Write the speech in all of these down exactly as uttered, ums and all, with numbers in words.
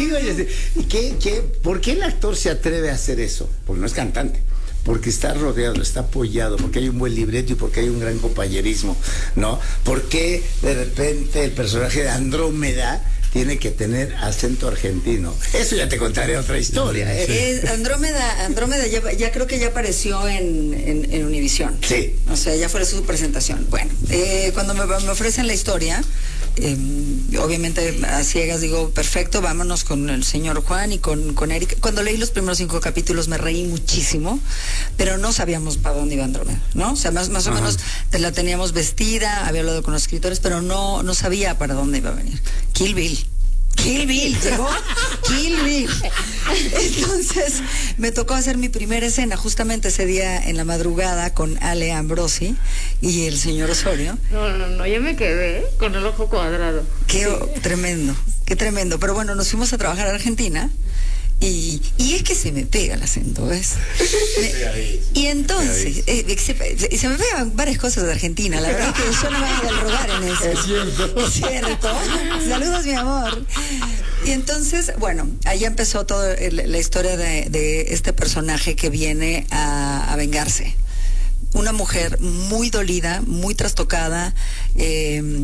digo, ¿y qué, qué, ¿por qué el actor se atreve a hacer eso? Porque no es cantante. Porque está rodeado, está apoyado, porque hay un buen libreto y porque hay un gran compañerismo, ¿no? Porque de repente el personaje de Andrómeda tiene que tener acento argentino. Eso ya te contaré otra historia, ¿eh? Eh, Andrómeda, Andrómeda ya, ya creo que ya apareció en, en, en Univisión. Sí. O sea, ya fue su presentación. Bueno, eh, cuando me, me ofrecen la historia, eh, obviamente a ciegas digo, perfecto, vámonos con el señor Juan y con, con Eric. Cuando leí los primeros cinco capítulos me reí muchísimo, pero no sabíamos para dónde iba Andrómeda, ¿no? O sea, más, más o Ajá. menos la teníamos vestida, había hablado con los escritores, pero no, no sabía para dónde iba a venir. Kill Bill. Kill Bill, llegó Kill Bill. Entonces me tocó hacer mi primera escena justamente ese día en la madrugada con Ale Ambrosi y el señor Osorio. No, no, no, ya me quedé con el ojo cuadrado. Qué oh, tremendo, qué tremendo. Pero bueno, nos fuimos a trabajar a Argentina. Y, y es que se me pega el acento, ¿ves? Me, y entonces, eh, se, se me pegan varias cosas de Argentina, la verdad es que yo no me voy a rogar en eso. Es cierto. Es cierto. Saludos, mi amor. Y entonces, bueno, ahí empezó toda la historia de, de este personaje que viene a, a vengarse. Una mujer muy dolida, muy trastocada, eh,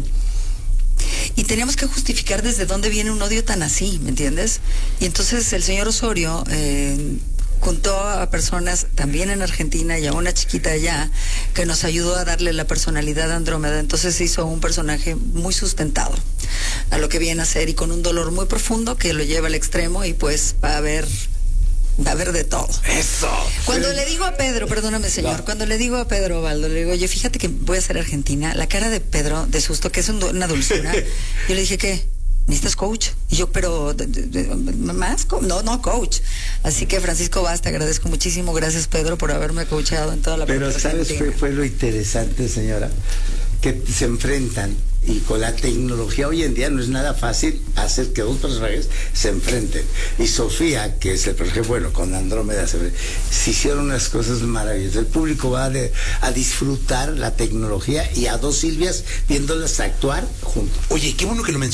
y teníamos que justificar desde dónde viene un odio tan así, ¿me entiendes? Y entonces el señor Osorio eh, juntó a personas también en Argentina y a una chiquita allá que nos ayudó a darle la personalidad a Andrómeda. Entonces hizo un personaje muy sustentado a lo que viene a ser y con un dolor muy profundo que lo lleva al extremo y pues va a haber... Va a haber de todo. Eso. Cuando le digo a Pedro, perdóname señor, no. cuando le digo a Pedro Baldo, le digo, oye, fíjate que voy a ser argentina, la cara de Pedro de susto, que es un, una dulzura, yo le dije, ¿qué? ¿Necesitas coach? Y yo, pero, de, de, de, ¿más? No, no, coach. Así que Francisco Vaz, te agradezco muchísimo, gracias Pedro por haberme coachado en toda la Pero ¿sabes qué fue lo interesante, señora? Que se enfrentan y con la tecnología hoy en día no es nada fácil hacer que dos personajes se enfrenten. Y Sofía, que es el personaje, bueno, con Andrómeda se, se hicieron unas cosas maravillosas. El público va a, de, a disfrutar la tecnología y a dos Silvias viéndolas actuar juntos. Oye, qué bueno que lo mencionas.